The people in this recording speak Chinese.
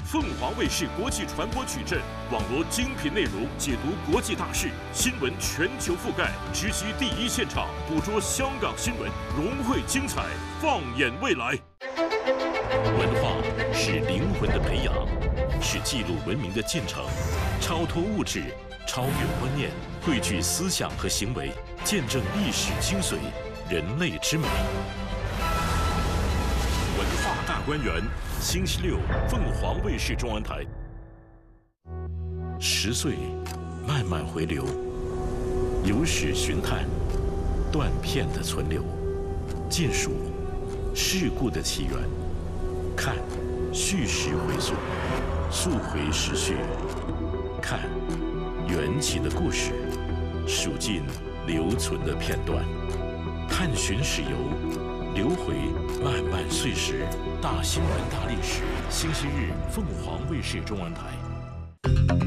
凤凰卫视国际传播矩阵，网罗精品内容，解读国际大事，新闻全球覆盖，直击第一现场，捕捉香港新闻，融汇精彩，放眼未来。文化是灵魂的培养，是记录文明的进程，超脱物质，超越观念，汇聚思想和行为，见证历史精髓，人类之美。文化大观园，星期六，凤凰卫视中文台。10岁，慢慢回流，有史寻探，断片的存留，尽数事故的起源，看叙事回溯，溯回时序，看缘起的故事，数尽留存的片段，探寻史游，流回漫漫岁时，大新闻大历史。星期日，凤凰卫视中文台。